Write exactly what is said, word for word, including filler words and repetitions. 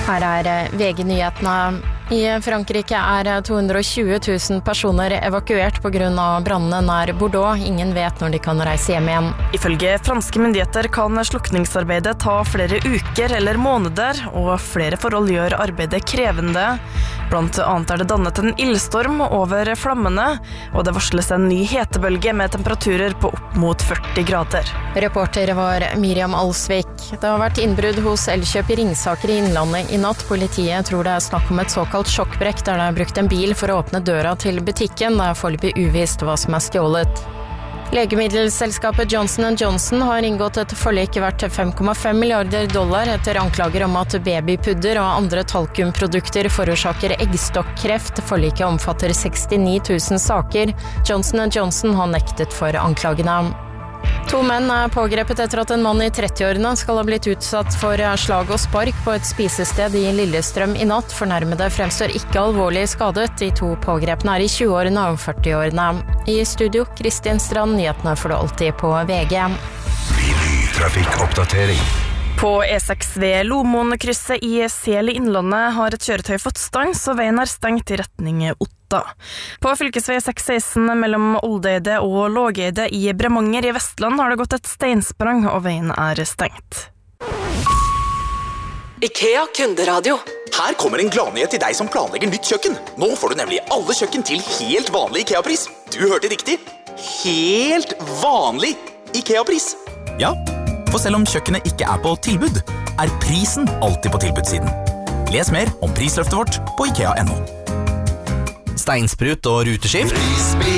Her er V G-nyhetene. I Frankrike er to hundre og tjue tusen personer evakuert på grunn av brannene nær Bordeaux. Ingen vet når de kan reise hjem igjen. Ifølge franske myndigheter kan slukningsarbeidet ta flere uker eller måneder, og flere forhold gjør arbeidet krevende. Blant annet er det dannet en ildstorm over flammene, og det varsles en ny hetebølge med temperaturer på opp mot førti grader. Reporter var Miriam Alsvik. Det har vært innbrudd hos Elkjøp i Ringsaker i Innlandet i natt. Politiet tror det er snakk om et såkalt sjokkbrekk, der det er brukt en bil for å åpne døra til butikken. Det er foreløpig uvisst hva som er stjålet. Legemiddelselskapet Johnson and Johnson har inngått et forlik verdt fem komma fem milliarder dollar etter anklager om at babypudder og andre talkumprodukter forårsaker eggstokkreft. Forliket omfatter sekstini tusen saker. Johnson and Johnson har nektet for anklagene. To menn er pågrepet etter at en mann i trettiårene skal ha blitt utsatt for slag og spark på et spisested i Lillestrøm i natt. Fornærmede fremstår ikke alvorlig skadet. De to pågrepene er i tjueårene og førtiårene. I studio, Kristin Strand, nyhetene får du alltid på V G. Trafikkoppdatering. På E seks ved Lomoen-krysset i Sel i Innlandet har et kjøretøy fått stans, og veien er stengt i retning Otta. På fylkesvei seks seksten mellom Oldeidet og Lågeidet i Bremanger i Vestland har det gått et steinsprang, og veien er stengt. IKEA kunderadio. Her kommer en gladnyhet til deg som planlegger nytt kjøkken. Nå får du nemlig alle kjøkken til helt vanlig IKEA-pris. Du hørte riktig. Helt vanlig IKEA-pris. Ja, for selv om kjøkkenet ikke er på tilbud, er prisen alltid på tilbudssiden. Les mer om prisløftet vårt på ikea punktum no. Steinsprut og ruteskift.